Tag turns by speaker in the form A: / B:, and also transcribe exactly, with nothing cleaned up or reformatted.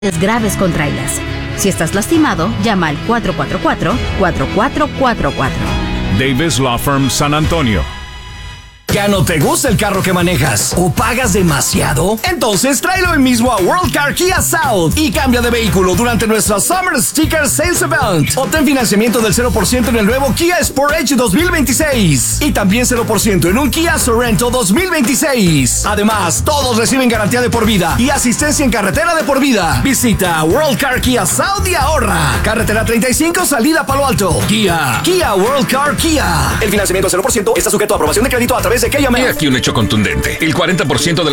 A: graves contra ellas. Si estás lastimado, llama al cuatro cuatro cuatro, cuatro cuatro cuatro cuatro.
B: Davis Law Firm San Antonio.
C: ¿Ya no te gusta el carro que manejas? ¿O pagas demasiado? Entonces tráelo hoy mismo a World Car Kia South y cambia de vehículo durante nuestra Summer Sticker Sales Event. Obtén financiamiento del cero por ciento en el nuevo Kia Sportage dos mil veintiséis y también cero por ciento en un Kia Sorento dos mil veintiséis. Además, todos reciben garantía de por vida y asistencia en carretera de por vida. Visita World Car Kia South y ahorra. Carretera treinta y cinco, salida Palo Alto. Kia, Kia World Car Kia. El financiamiento cero por ciento está sujeto a aprobación de crédito a través de K M L.
D: He aquí un hecho contundente. El cuarenta por ciento de